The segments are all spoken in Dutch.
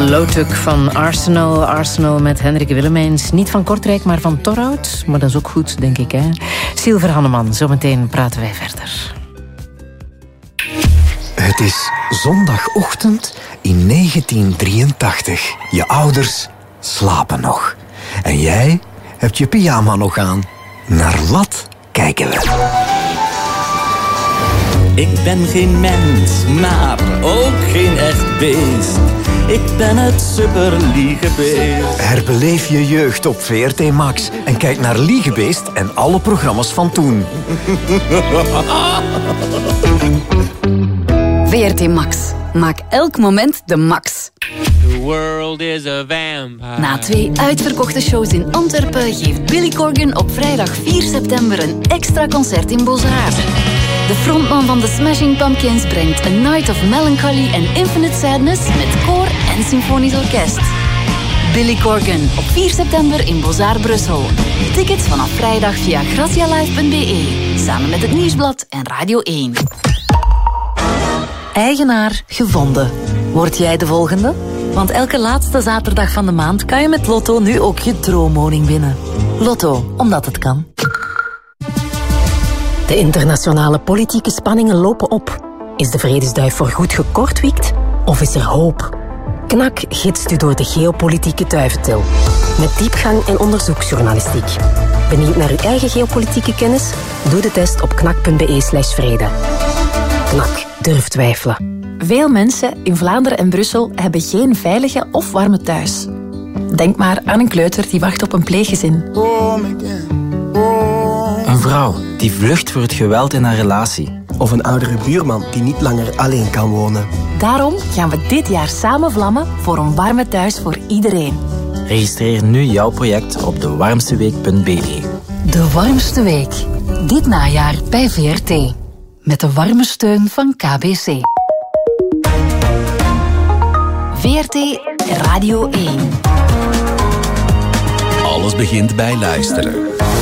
Lotuk van Arsenal. Arsenal met Hendrik Willemijns. Niet van Kortrijk, maar van Torhout. Maar dat is ook goed, denk ik, hè? Silver Hanneman, zometeen praten wij verder. Het is zondagochtend in 1983. Je ouders slapen nog. En jij hebt je pyjama nog aan. Naar wat kijken we? Ik ben geen mens, maar ook geen echt beest. Ik ben het superliegebeest. Herbeleef je jeugd op VRT Max en kijk naar Liegebeest en alle programma's van toen. VRT Max. Maak elk moment de max. The world is a vampire. Na 2 uitverkochte shows in Antwerpen geeft Billy Corgan op vrijdag 4 september een extra concert in Boshaar. De frontman van de Smashing Pumpkins brengt A Night of Melancholy en Infinite Sadness met koor en symfonisch orkest. Billy Corgan op 4 september in Boshaar, Brussel. Tickets vanaf vrijdag via gracialive.be. Samen met het Nieuwsblad en Radio 1. Eigenaar gevonden. Word jij de volgende? Want elke laatste zaterdag van de maand kan je met Lotto nu ook je droomwoning winnen. Lotto, omdat het kan. De internationale politieke spanningen lopen op. Is de vredesduif voorgoed gekortwiekt? Of is er hoop? KNAK gidst u door de geopolitieke duiventil. Met diepgang en onderzoeksjournalistiek. Benieuwd naar uw eigen geopolitieke kennis? Doe de test op knak.be/vrede. KNAK, durf twijfelen. Veel mensen in Vlaanderen en Brussel hebben geen veilige of warme thuis. Denk maar aan een kleuter die wacht op een pleeggezin. Een vrouw die vlucht voor het geweld in haar relatie. Of een oudere buurman die niet langer alleen kan wonen. Daarom gaan we dit jaar samen vlammen voor een warme thuis voor iedereen. Registreer nu jouw project op dewarmsteweek.be. De warmste week. Dit najaar bij VRT. Met de warme steun van KBC. VRT Radio 1. Alles begint bij luisteren.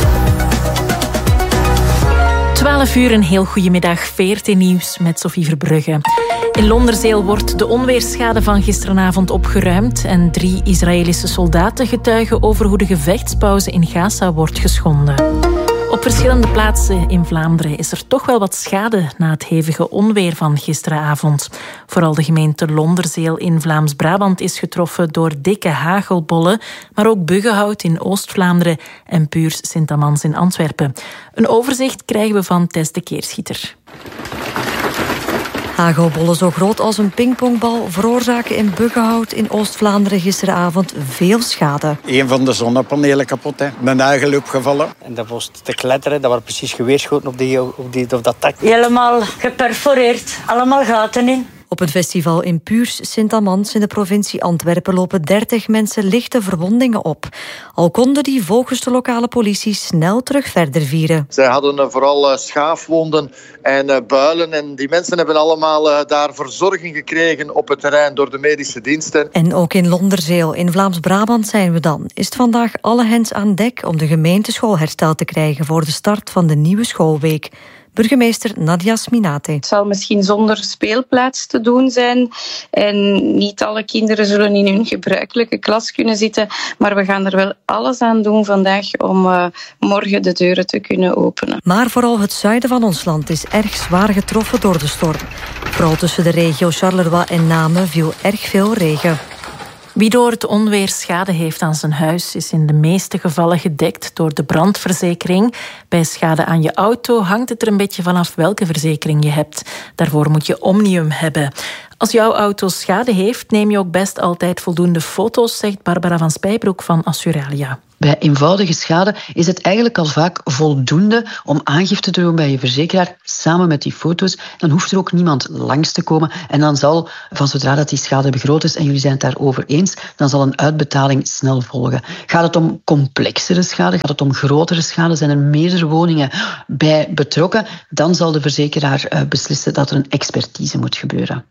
12 uur, een heel goede middag. VRT Nieuws met Sophie Verbrugge. In Londerzeel wordt de onweersschade van gisteravond opgeruimd en 3 Israëlische soldaten getuigen over hoe de gevechtspauze in Gaza wordt geschonden. Op verschillende plaatsen in Vlaanderen is er toch wel wat schade na het hevige onweer van gisteravond. Vooral de gemeente Londerzeel in Vlaams-Brabant is getroffen door dikke hagelbollen, maar ook Buggenhout in Oost-Vlaanderen en Puurs Sint-Amans in Antwerpen. Een overzicht krijgen we van Tess de Keerschieter. Hagelbollen zo groot als een pingpongbal veroorzaken in Buggenhout in Oost-Vlaanderen gisteravond veel schade. Een van de zonnepanelen kapot, hè. Een nagel opgevallen. En dat was te kletteren, dat waren precies geweerschoten op dat dak. Helemaal geperforeerd, allemaal gaten in. Op het festival in Puurs Sint-Amans in de provincie Antwerpen lopen 30 mensen lichte verwondingen op. Al konden die volgens de lokale politie snel terug verder vieren. Zij hadden vooral schaafwonden en builen en die mensen hebben allemaal daar verzorging gekregen op het terrein door de medische diensten. En ook in Londerzeel, in Vlaams-Brabant zijn we dan. Is het vandaag alle hens aan dek om de gemeenteschool hersteld te krijgen voor de start van de nieuwe schoolweek. Burgemeester Nadia Sminate. Het zal misschien zonder speelplaats te doen zijn en niet alle kinderen zullen in hun gebruikelijke klas kunnen zitten, maar we gaan er wel alles aan doen vandaag om morgen de deuren te kunnen openen. Maar vooral het zuiden van ons land is erg zwaar getroffen door de storm. Vooral tussen de regio Charleroi en Namen viel erg veel regen. Wie door het onweer schade heeft aan zijn huis is in de meeste gevallen gedekt door de brandverzekering. Bij schade aan je auto hangt het er een beetje vanaf welke verzekering je hebt. Daarvoor moet je Omnium hebben. Als jouw auto schade heeft, neem je ook best altijd voldoende foto's, zegt Barbara van Spijbroek van Assuralia. Bij eenvoudige schade is het eigenlijk al vaak voldoende om aangifte te doen bij je verzekeraar, samen met die foto's. Dan hoeft er ook niemand langs te komen. En dan zal, van zodra dat die schade groot is en jullie zijn het daarover eens, dan zal een uitbetaling snel volgen. Gaat het om complexere schade, gaat het om grotere schade, zijn er meerdere woningen bij betrokken, dan zal de verzekeraar beslissen dat er een expertise moet gebeuren.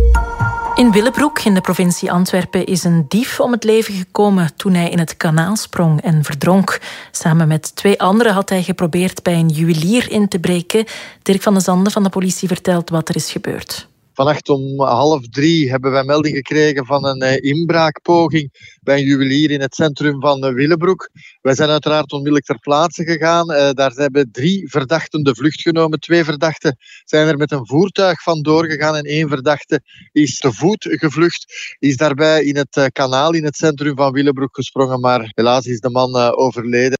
In Willebroek, in de provincie Antwerpen, is een dief om het leven gekomen toen hij in het kanaal sprong en verdronk. Samen met 2 anderen had hij geprobeerd bij een juwelier in te breken. Dirk van de Zande van de politie vertelt wat er is gebeurd. Vannacht om 2:30 hebben wij melding gekregen van een inbraakpoging bij een juwelier in het centrum van Willebroek. Wij zijn uiteraard onmiddellijk ter plaatse gegaan. Daar hebben 3 verdachten de vlucht genomen. 2 verdachten zijn er met een voertuig vandoor gegaan en 1 verdachte is te voet gevlucht. Is daarbij in het kanaal in het centrum van Willebroek gesprongen, maar helaas is de man overleden.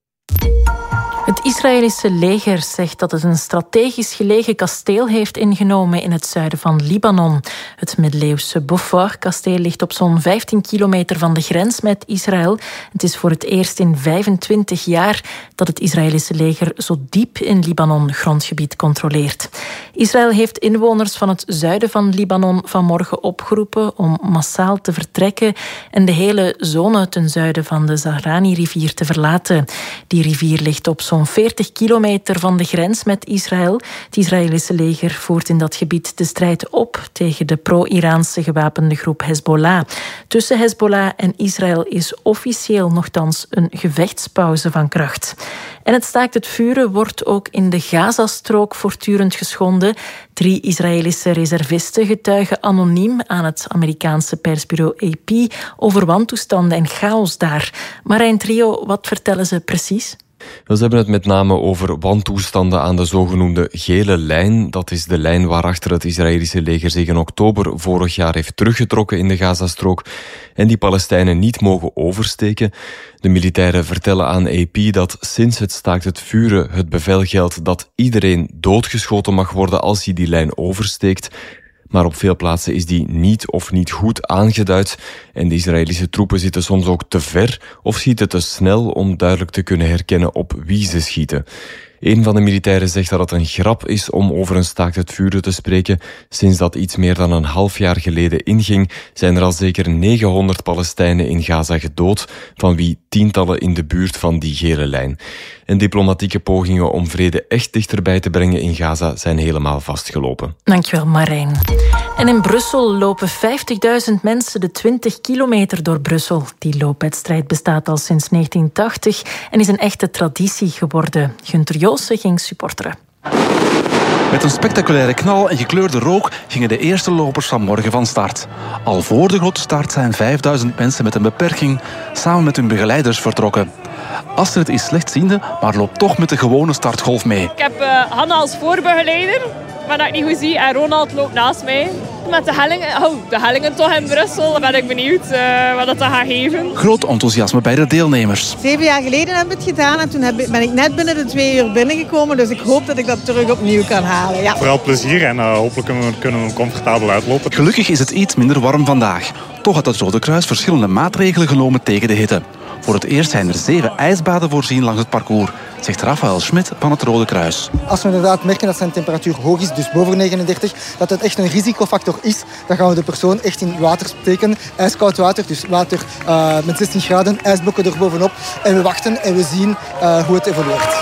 Het Israëlische leger zegt dat het een strategisch gelegen kasteel heeft ingenomen in het zuiden van Libanon. Het middeleeuwse Beaufort-kasteel ligt op zo'n 15 kilometer van de grens met Israël. Het is voor het eerst in 25 jaar dat het Israëlische leger zo diep in Libanon grondgebied controleert. Israël heeft inwoners van het zuiden van Libanon vanmorgen opgeroepen om massaal te vertrekken en de hele zone ten zuiden van de Zahrani-rivier te verlaten. Die rivier ligt op zo'n 40 kilometer van de grens met Israël. Het Israëlische leger voert in dat gebied de strijd op tegen de pro-Iraanse gewapende groep Hezbollah. Tussen Hezbollah en Israël is officieel nogthans een gevechtspauze van kracht. En het staakt het vuren wordt ook in de Gazastrook voortdurend geschonden. 3 Israëlische reservisten getuigen anoniem aan het Amerikaanse persbureau AP over wantoestanden en chaos daar. Marijn Trio, wat vertellen ze precies? Ze hebben het met name over wantoestanden aan de zogenoemde gele lijn. Dat is de lijn waarachter het Israëlische leger zich in oktober vorig jaar heeft teruggetrokken in de Gazastrook en die Palestijnen niet mogen oversteken. De militairen vertellen aan AP dat sinds het staakt het vuren het bevel geldt dat iedereen doodgeschoten mag worden als hij die lijn oversteekt. Maar op veel plaatsen is die niet goed aangeduid en de Israëlische troepen zitten soms ook te ver of schieten te snel om duidelijk te kunnen herkennen op wie ze schieten. Een van de militairen zegt dat het een grap is om over een staakt het vuren te spreken. Sinds dat iets meer dan een half jaar geleden inging, zijn er al zeker 900 Palestijnen in Gaza gedood, van wie tientallen in de buurt van die gele lijn. En diplomatieke pogingen om vrede echt dichterbij te brengen in Gaza zijn helemaal vastgelopen. Dankjewel, Marijn. En in Brussel lopen 50.000 mensen de 20 kilometer door Brussel. Die loopwedstrijd bestaat al sinds 1980 en is een echte traditie geworden. Gunther Joosse ging supporteren. Met een spectaculaire knal en gekleurde rook gingen de eerste lopers van morgen van start. Al voor de grote start zijn 5000 mensen met een beperking samen met hun begeleiders vertrokken. Astrid is slechtziende, maar loopt toch met de gewone startgolf mee. Ik heb Hanna als voorbegeleider, maar dat ik niet goed zie. En Ronald loopt naast mij. Met de hellingen toch in Brussel. Ben ik benieuwd wat dat gaat geven. Groot enthousiasme bij de deelnemers. 7 jaar geleden hebben we het gedaan en toen ben ik net binnen de 2 uur binnengekomen. Dus ik hoop dat ik dat terug opnieuw kan halen. Ja. Vooral plezier en hopelijk kunnen we comfortabel uitlopen. Gelukkig is het iets minder warm vandaag. Toch had het Rode Kruis verschillende maatregelen genomen tegen de hitte. Voor het eerst zijn er 7 ijsbaden voorzien langs het parcours, zegt Rafael Schmidt van het Rode Kruis. Als we inderdaad merken dat zijn temperatuur hoog is, dus boven 39, dat het echt een risicofactor is, dan gaan we de persoon echt in water steken. Ijskoud water, dus water met 16 graden, ijsblokken er bovenop. En we wachten en we zien hoe het evolueert.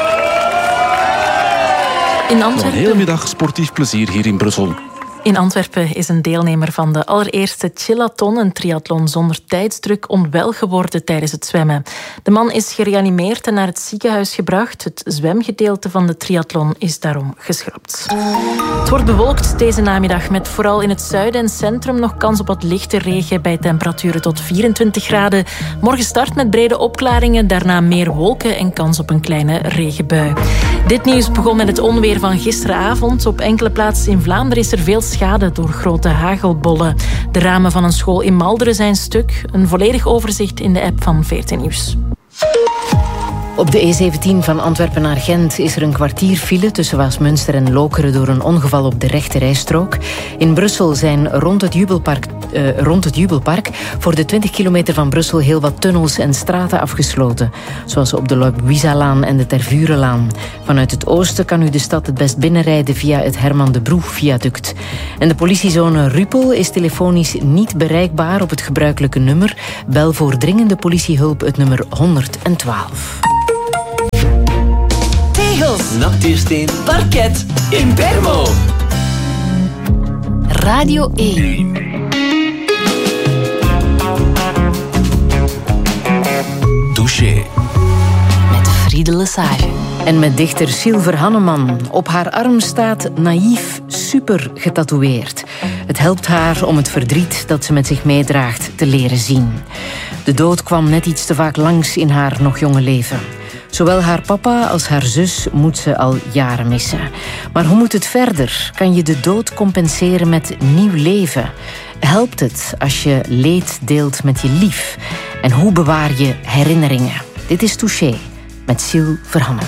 In Antwerpen... Een hele middag sportief plezier hier in Brussel. In Antwerpen is een deelnemer van de allereerste Chillathon, een triathlon zonder tijdsdruk, onwel geworden tijdens het zwemmen. De man is gereanimeerd en naar het ziekenhuis gebracht. Het zwemgedeelte van de triathlon is daarom geschrapt. Het wordt bewolkt deze namiddag met vooral in het zuiden en centrum nog kans op wat lichte regen bij temperaturen tot 24 graden. Morgen start met brede opklaringen, daarna meer wolken en kans op een kleine regenbui. Dit nieuws begon met het onweer van gisteravond. Op enkele plaatsen in Vlaanderen is er veel schade door grote hagelbollen. De ramen van een school in Malderen zijn stuk. Een volledig overzicht in de app van VRT Nieuws. Op de E17 van Antwerpen naar Gent is er een kwartier file tussen Waasmunster en Lokeren door een ongeval op de rechte rijstrook. In Brussel zijn rond het Jubelpark voor de 20 kilometer van Brussel heel wat tunnels en straten afgesloten. Zoals op de Louisa-laan en de Tervurenlaan. Vanuit het oosten kan u de stad het best binnenrijden via het Herman de Broe-viaduct. En de politiezone Rupel is telefonisch niet bereikbaar op het gebruikelijke nummer. Bel voor dringende politiehulp het nummer 112. Tegels, natuursteen, parket, in Bermo. Radio 1. Touché. Met Friede Lesage. En met dichter Silver Hanneman. Op haar arm staat naïef super getatoeëerd. Het helpt haar om het verdriet dat ze met zich meedraagt te leren zien. De dood kwam net iets te vaak langs in haar nog jonge leven. Zowel haar papa als haar zus moet ze al jaren missen. Maar hoe moet het verder? Kan je de dood compenseren met nieuw leven? Helpt het als je leed deelt met je lief? En hoe bewaar je herinneringen? Dit is Touché met Siel Verhannen.